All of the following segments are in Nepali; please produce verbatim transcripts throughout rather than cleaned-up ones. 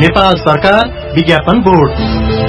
नेपाल सरकार विज्ञापन बोर्ड।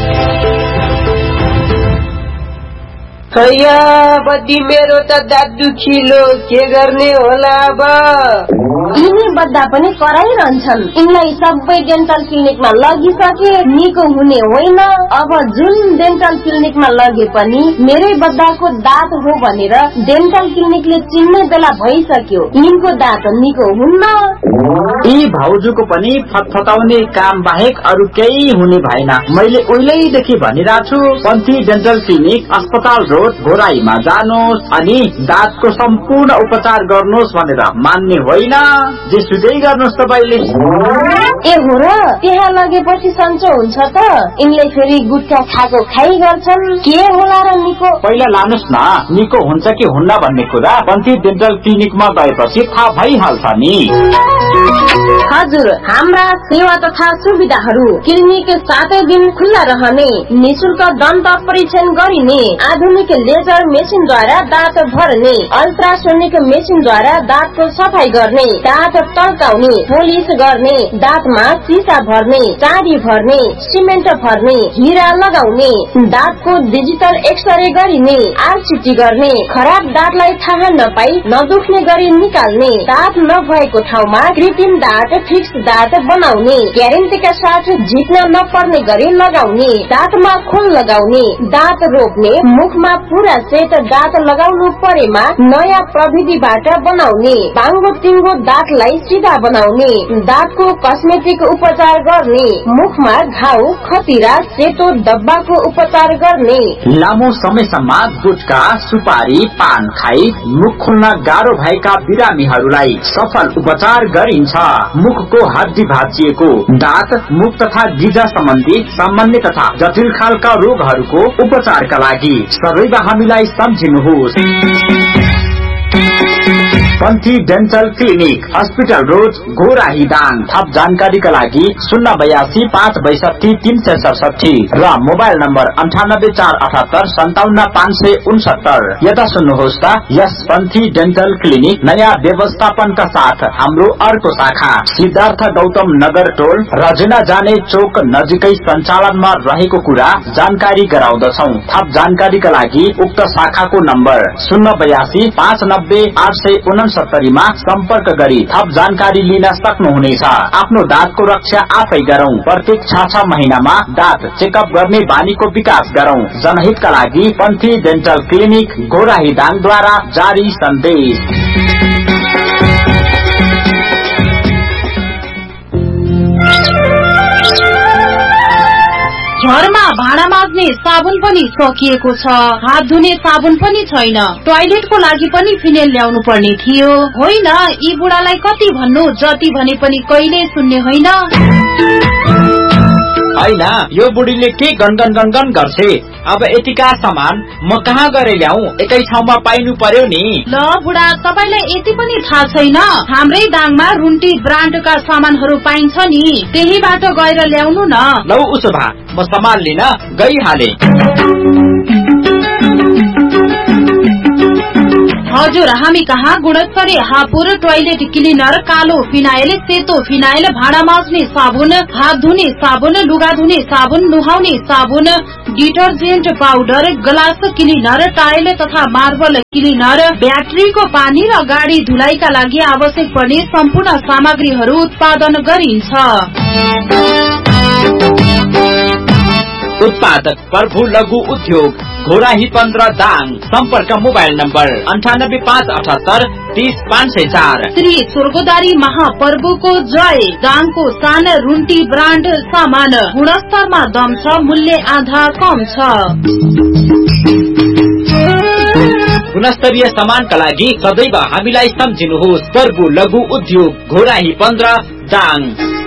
हैया बद्दी मेरो त दाँत दुखिलो के गर्ने होला अब। यिनी बद्दा पनि कराइरहन्छन्। यिनलाई सबै डेन्टल क्लिनिकमा लगिसके निको हुने होइन। अब जुन डेन्टल क्लिनिकमा लगे पनि मेरै बद्दाको दाँत हो भनेर डेन्टल क्लिनिकले चिन्ने बेला भइसक्यो। यिनको दाँत निको हुन्न। यी भाउजूको पनि फटफटाउने काम बाहेक अरू केही हुने भएन। मैले उहिलेदेखि भनिरहेको छु पन्थी डेन्टल क्लिनिक अस्पताल रोड घोराईमा जानुहोस् अनि दाँतको सम्पूर्ण उपचार गर्नुहोस् भनेर मान्ने होइन। जे सुकै गर्नुहोस् तपाईले। ए हो र त्यहाँ लगेपछि सन्चो हुन्छ त। यिनले फेरि गुट्खा खाएको खाइ गर्छन्। के होला र निको? पहिला लानुहोस् न निको हुन्छ कि हुन्न भन्ने कुरा पन्थी डेन्टल क्लिनिकमा गएपछि थाहा भइहाल्छ नि। हजुर, हाम्रा सेवा तथा सुविधाहरू क्लिनिक सातै दिन खुल्ला रहने, निशुल्क दन्त परीक्षण गरिने, आधुनिक लेजर मेसिनद्वारा दाँत भर्ने, अल्ट्रासोनिक मेसिनद्वारा दाँतको सफाई गर्ने, दाँत टल्काउने, पोलिस गर्ने, दाँतमा सिसा भर्ने, चाँदी भर्ने, सिमेन्ट भर्ने, हिरा लगाउने, दाँतको डिजिटल एक्सरे गरिने, आरसिटी गर्ने, खराब दाँतलाई थाहा नपाई नदुख्ने गरी निकाल्ने, दाँत नभएको ठाउँमा कृत्रिम दाँत फिक्स दाँत बनाउने, ग्यारेन्टीका साथ झिक्न नपर्ने गरी लगाउने, दाँतमा खोल लगाउने, दाँत रोप्ने, मुखमा पूरा सेट दाँत लगाउनु परेमा नयाँ प्रविधिबाट बनाउने, बाङ्गो टिङ्गो दाँतलाई सिधा बनाउने, दाँतको कस्मेटिक उपचार गर्ने, मुखमा घाउ खतिरा सेतो डब्बाको उपचार गर्ने। लामो समयसम्म गुटखा सुपारी पान खाई मुख खोल्न गाह्रो भएका बिरामीहरूलाई सफल उपचार गरिन्छ। मुखको हड्डी भाँचिएको, दाँत मुख तथा गिजा सम्बन्धी सामान्य तथा जटिल खालका रोगहरूको उपचारका लागि सदैव हामीलाई सम्झिनुहोस्। पन्थी dental clinic hospital road Ghorahi Dang. थप जानकारीका लागि शून्य बयासी पाँच बैसठी तीन सय सडसठी र मोबाइल नम्बर अन्ठानब्बे चार अठहत्तर सन्ताउन्न पाँच सय उनसत्तर। यता सुन्नुहोस् त, यस पन्थी डेन्टल क्लिनिक नयाँ व्यवस्थापनका साथ हाम्रो अर्को शाखा सिद्धार्थ गौतम नगर टोल रजना जाने चोक नजिकै सञ्चालनमा रहेको कुरा जानकारी गराउँदछौ। थप जानकारीका लागि उक्त शाखाको नम्बर शून्य बयासी पाँच नब्बे आठ सय उनसत्तरीमा सम्पर्क गरी थप जानकारी लिन सक्नुहुनेछ। आफ्नो दाँतको रक्षा आफै गरौं। प्रत्येक छ छ महिनामा दाँत चेकअप गर्ने बानीको विकास गरौं। जनहितका लागि पन्थी डेन्टल क्लिनिक घोराही दाङद्वारा जारी सन्देश। घरमा भाँडा माझ्ने साबुन पनि सकिएको छ, हात धुने साबुन पनि छैन, टोयलेटको लागि पनि फिनेल ल्याउनु पर्ने थियो। होइन, यी बुढालाई कति भन्नु, जति भने पनि कहिले सुन्ने होइन। होइन, यो बुढीले के गनगन गनगन गर्छे। अब यतिका सामान म कहाँ गएर ल्याऊ? एकै ठाउँमा पाइनु पर्यो नि। ल बुढा, तपाईलाई यति पनि थाहा छैन, हाम्रै दाङमा रुन्टी ब्रान्डका सामानहरू पाइन्छ नि, त्यहीबाट गएर ल्याउनु न। लौ उसो भा म सामान लिन गइहाले। हजुर, हामी कहाँ गुणस्तरीय हापुर टोयलेट क्लिनर, कालो फिनाइल, सेतो फिनाइल, भाँडा माझ्ने साबुन, हात धुने साबुन, लुगा धुने साबुन, नुहाउने साबुन, detergent powder, glass cleaner, tile तथा मार्बल क्लिनर, ब्याट्रीको पानी र गाडी धुलाइका लागि आवश्यक पर्ने सम्पूर्ण सामग्रीहरू उत्पादन गरिन्छ। उत्पादक प्रभु लघु उद्योग घोराही पन्ध्र दाङ। सम्पर्क मोबाइल नम्बर अन्ठानब्बे पाँच अठहत्तर तीस पाँच सय चार। श्री स्वर्गदारी महाप्रभुको जय। दाङको सान रुन्टी ब्रान्ड सामान, गुणस्तरमा दम छ, मूल्य आधा कम छ। गुणस्तरीय सामानका लागि सदैव हामीलाई सम्झिनुहोस्। प्रभु लघु उद्योग घोराही पन्ध्र दाङ।